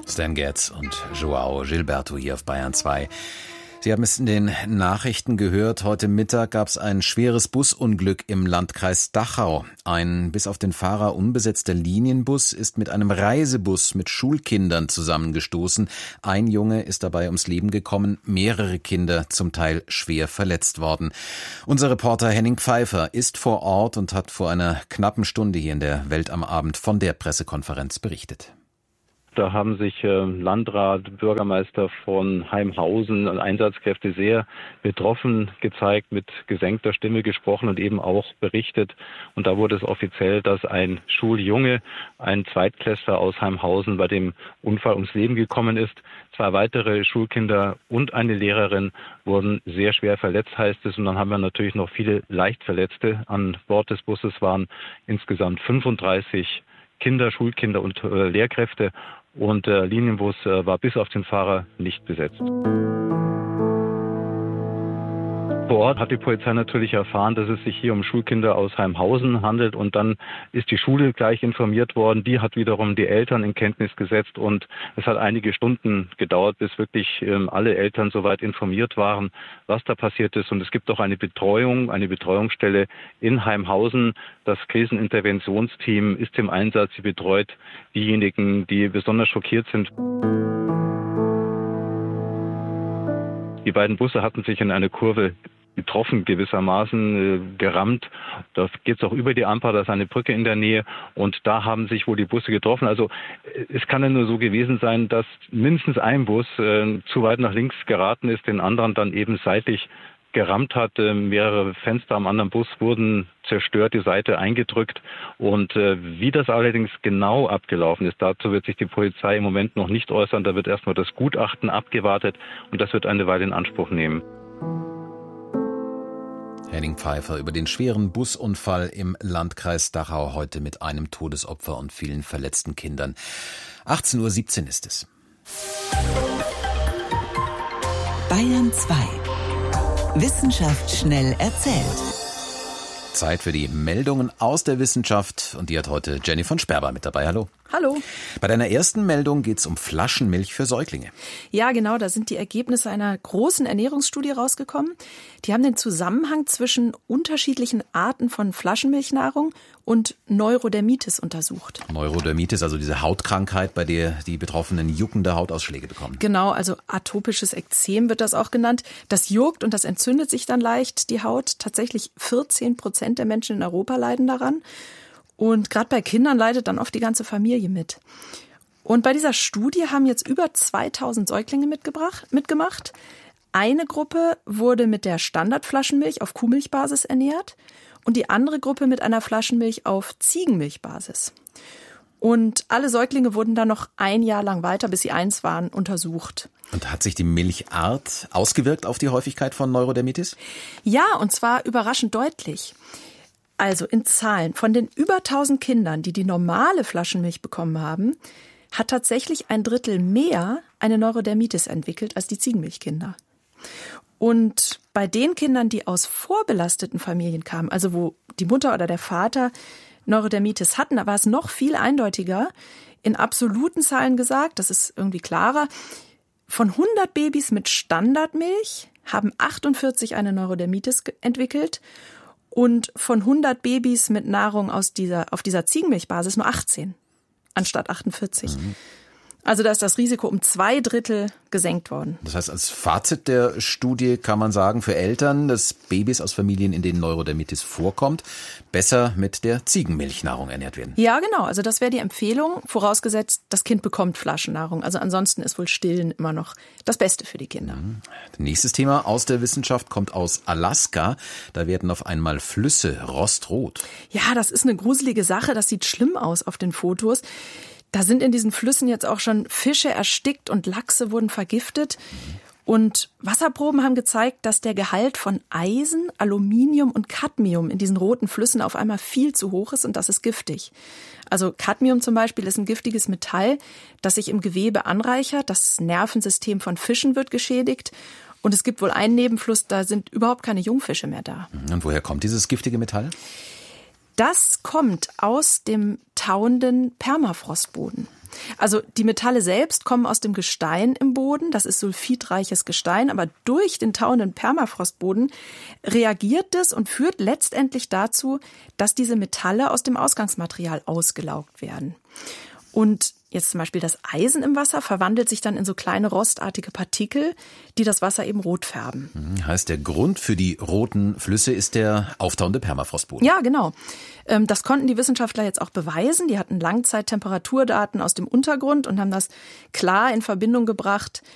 Stan Getz und João Gilberto hier auf Bayern 2. Sie haben es in den Nachrichten gehört. Heute Mittag gab es ein schweres Busunglück im Landkreis Dachau. Ein bis auf den Fahrer unbesetzter Linienbus ist mit einem Reisebus mit Schulkindern zusammengestoßen. Ein Junge ist dabei ums Leben gekommen, mehrere Kinder zum Teil schwer verletzt worden. Unser Reporter Henning Pfeiffer ist vor Ort und hat vor einer knappen Stunde hier in der Welt am Abend von der Pressekonferenz berichtet. Da haben sich Landrat, Bürgermeister von Haimhausen und Einsatzkräfte sehr betroffen gezeigt, mit gesenkter Stimme gesprochen und eben auch berichtet. Und da wurde es offiziell, dass ein Schuljunge, ein Zweitklässler aus Haimhausen, bei dem Unfall ums Leben gekommen ist. 2 weitere Schulkinder und eine Lehrerin wurden sehr schwer verletzt, heißt es. Und dann haben wir natürlich noch viele Leichtverletzte. An Bord des Busses waren insgesamt 35 Kinder, Schulkinder und Lehrkräfte. Und der Linienbus war bis auf den Fahrer nicht besetzt. Vor Ort hat die Polizei natürlich erfahren, dass es sich hier um Schulkinder aus Haimhausen handelt, und dann ist die Schule gleich informiert worden. Die hat wiederum die Eltern in Kenntnis gesetzt, und es hat einige Stunden gedauert, bis wirklich alle Eltern soweit informiert waren, was da passiert ist. Und es gibt auch eine Betreuungsstelle in Haimhausen. Das Kriseninterventionsteam ist im Einsatz. Sie betreut diejenigen, die besonders schockiert sind. Die beiden Busse hatten sich in eine Kurve getroffen, gewissermaßen gerammt. Da geht es auch über die Amper, da ist eine Brücke in der Nähe, und da haben sich wohl die Busse getroffen. Also es kann ja nur so gewesen sein, dass mindestens ein Bus zu weit nach links geraten ist, den anderen dann eben seitlich gerammt hat. Mehrere Fenster am anderen Bus wurden zerstört, die Seite eingedrückt. Und wie das allerdings genau abgelaufen ist, dazu wird sich die Polizei im Moment noch nicht äußern. Da wird erstmal das Gutachten abgewartet, und das wird eine Weile in Anspruch nehmen. Henning Pfeiffer über den schweren Busunfall im Landkreis Dachau, heute mit einem Todesopfer und vielen verletzten Kindern. 18:17 Uhr ist es. Bayern 2. Wissenschaft schnell erzählt. Zeit für die Meldungen aus der Wissenschaft, und die hat heute Jenny von Sperber mit dabei. Hallo. Hallo. Bei deiner ersten Meldung geht es um Flaschenmilch für Säuglinge. Ja, genau, da sind die Ergebnisse einer großen Ernährungsstudie rausgekommen. Die haben den Zusammenhang zwischen unterschiedlichen Arten von Flaschenmilchnahrung und Neurodermitis untersucht. Neurodermitis, also diese Hautkrankheit, bei der die Betroffenen juckende Hautausschläge bekommen. Genau, also atopisches Ekzem wird das auch genannt. Das juckt und das entzündet sich dann leicht, die Haut. Tatsächlich 14% der Menschen in Europa leiden daran. Und gerade bei Kindern leidet dann oft die ganze Familie mit. Und bei dieser Studie haben jetzt über 2000 Säuglinge mitgemacht. Eine Gruppe wurde mit der Standardflaschenmilch auf Kuhmilchbasis ernährt und die andere Gruppe mit einer Flaschenmilch auf Ziegenmilchbasis. Und alle Säuglinge wurden dann noch 1 Jahr lang weiter, bis sie 1 waren, untersucht. Und hat sich die Milchart ausgewirkt auf die Häufigkeit von Neurodermitis? Ja, und zwar überraschend deutlich. Also in Zahlen, von den über 1000 Kindern, die die normale Flaschenmilch bekommen haben, hat tatsächlich 1/3 mehr eine Neurodermitis entwickelt als die Ziegenmilchkinder. Und bei den Kindern, die aus vorbelasteten Familien kamen, also wo die Mutter oder der Vater Neurodermitis hatten, da war es noch viel eindeutiger. In absoluten Zahlen gesagt, das ist irgendwie klarer, von 100 Babys mit Standardmilch haben 48 eine Neurodermitis entwickelt. Und von 100 Babys mit Nahrung auf dieser Ziegenmilchbasis nur 18 anstatt 48. Also da ist das Risiko um 2/3 gesenkt worden. Das heißt, als Fazit der Studie kann man sagen, für Eltern, dass Babys aus Familien, in denen Neurodermitis vorkommt, besser mit der Ziegenmilchnahrung ernährt werden. Ja, genau. Also das wäre die Empfehlung, vorausgesetzt, das Kind bekommt Flaschennahrung. Also ansonsten ist wohl Stillen immer noch das Beste für die Kinder. Nächstes Thema aus der Wissenschaft kommt aus Alaska. Da werden auf einmal Flüsse rostrot. Ja, das ist eine gruselige Sache. Das sieht schlimm aus auf den Fotos. Da sind in diesen Flüssen jetzt auch schon Fische erstickt und Lachse wurden vergiftet. Und Wasserproben haben gezeigt, dass der Gehalt von Eisen, Aluminium und Cadmium in diesen roten Flüssen auf einmal viel zu hoch ist, und das ist giftig. Also Cadmium zum Beispiel ist ein giftiges Metall, das sich im Gewebe anreichert. Das Nervensystem von Fischen wird geschädigt. Und es gibt wohl einen Nebenfluss, da sind überhaupt keine Jungfische mehr da. Und woher kommt dieses giftige Metall? Das kommt aus dem tauenden Permafrostboden. Also die Metalle selbst kommen aus dem Gestein im Boden. Das ist sulfidreiches Gestein. Aber durch den tauenden Permafrostboden reagiert es und führt letztendlich dazu, dass diese Metalle aus dem Ausgangsmaterial ausgelaugt werden. Und jetzt zum Beispiel das Eisen im Wasser verwandelt sich dann in so kleine rostartige Partikel, die das Wasser eben rot färben. Heißt, der Grund für die roten Flüsse ist der auftauende Permafrostboden? Ja, genau. Das konnten die Wissenschaftler jetzt auch beweisen. Die hatten Langzeittemperaturdaten aus dem Untergrund und haben das klar in Verbindung gebracht